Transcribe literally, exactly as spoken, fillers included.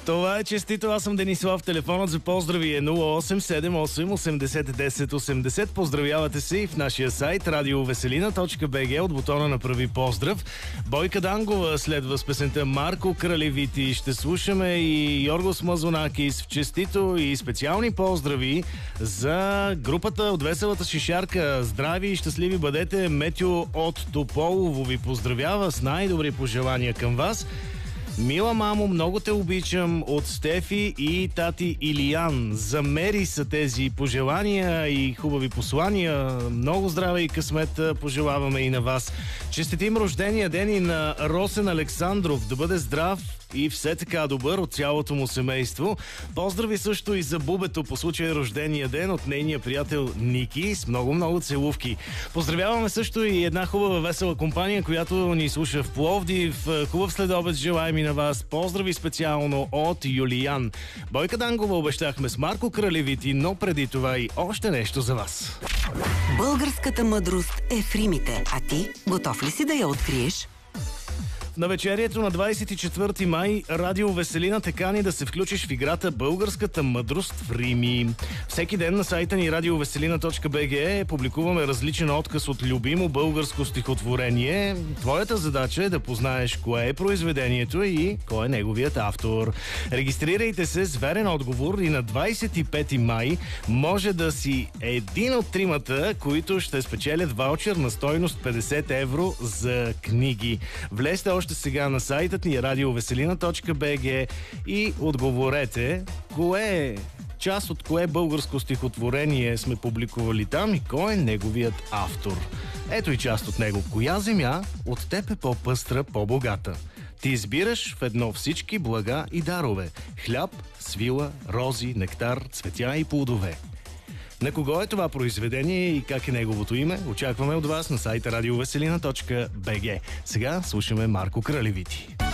Това е честито. Аз съм Денислав. Телефонът за поздрави е нула осем седем осем осемдесет десет осемдесет. Поздравявате се и в нашия сайт радиовеселина точка би джи от бутона Направи поздрав. Бойка Дангова следва с песента Марко Кралевити. Ще слушаме и Йоргос Мазонакис в честито и специални поздрави за групата от Веселата шишарка. Здрави и щастливи бъдете. Метео от Тополово ви поздравява с най-добри пожелания към вас. Мила мамо, много те обичам от Стефи и тати Илиян. За Мери са тези пожелания и хубави послания. Много здраве и късмет пожелаваме и на вас. Честитим рождения ден и на Росен Александров. Да бъде здрав и все така добър от цялото му семейство. Поздрави също и за Бубето по случай рождения ден от нейния приятел Ники с много-много целувки. Поздравяваме също и една хубава весела компания, която ни слуша в Пловдив. Хубав следобед желаем и на вас. Поздрави специално от Юлиян. Бойка Дангова обещахме с Марко Кралевити, но преди това и още нещо за вас. Българската мъдрост е в римите, а ти готов ли си да я откриеш? В навечерието на двадесет и четвърти май Радио Веселина те кани да се включиш в играта Българската мъдрост в Рими. Всеки ден на сайта ни радиовеселина точка би джи публикуваме различен отказ от любимо българско стихотворение. Твоята задача е да познаеш кое е произведението и кой е неговият автор. Регистрирайте се с верен отговор и на двадесет и пети май може да си един от тримата, които ще спечелят ваучер на стойност петдесет евро за книги. Влезте още сега на сайтът ни радиовеселина точка би джи и отговорете кое е, част от кое българско стихотворение сме публикували там и кой е неговият автор. Ето и част от него. Коя земя от теб е по-пъстра, по-богата? Ти избираш в едно всички блага и дарове. Хляб, свила, рози, нектар, цветя и плодове. На кого е това произведение и как е неговото име? Очакваме от вас на сайта радиовеселина точка би джи. Сега слушаме Марко Кралевити.